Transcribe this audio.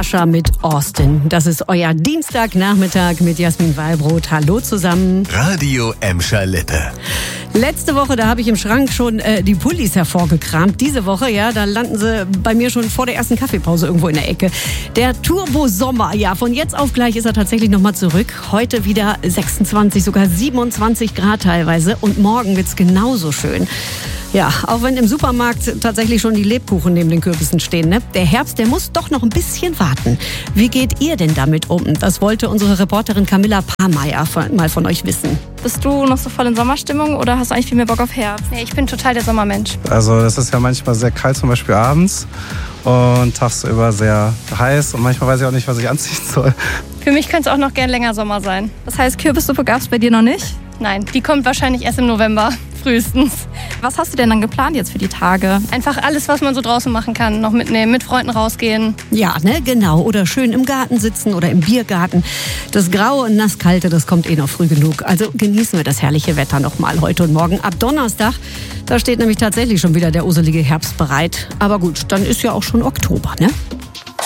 Sascha mit Austin. Das ist euer Dienstagnachmittag mit Jasmin Wallbrot. Hallo zusammen. Radio Emscher Lippe. Letzte Woche, da habe ich im Schrank schon die Pullis hervorgekramt. Diese Woche, ja, da landen sie bei mir schon vor der ersten Kaffeepause irgendwo in der Ecke. Der Turbo-Sommer, ja, von jetzt auf gleich ist er tatsächlich nochmal zurück. Heute wieder 26, sogar 27 Grad teilweise. Und morgen wird's genauso schön. Ja, auch wenn im Supermarkt tatsächlich schon die Lebkuchen neben den Kürbissen stehen, ne? Der Herbst, der muss doch noch ein bisschen warten. Wie geht ihr denn damit um? Das wollte unsere Reporterin Camilla Pahrmeier mal von euch wissen. Bist du noch so voll in Sommerstimmung oder hast du eigentlich viel mehr Bock auf Herbst? Nee, ich bin total der Sommermensch. Also es ist ja manchmal sehr kalt, zum Beispiel abends, und tagsüber sehr heiß und manchmal weiß ich auch nicht, was ich anziehen soll. Für mich könnte es auch noch gern länger Sommer sein. Das heißt, Kürbissuppe gab es bei dir noch nicht? Nein, die kommt wahrscheinlich erst im November, frühestens. Was hast du denn dann geplant jetzt für die Tage? Einfach alles, was man so draußen machen kann, noch mitnehmen, mit Freunden rausgehen. Ja, ne, genau. Oder schön im Garten sitzen oder im Biergarten. Das Graue und Nasskalte, das kommt noch früh genug. Also genießen wir das herrliche Wetter noch mal heute und morgen. Ab Donnerstag, da steht nämlich tatsächlich schon wieder der uselige Herbst bereit. Aber gut, dann ist ja auch schon Oktober, ne?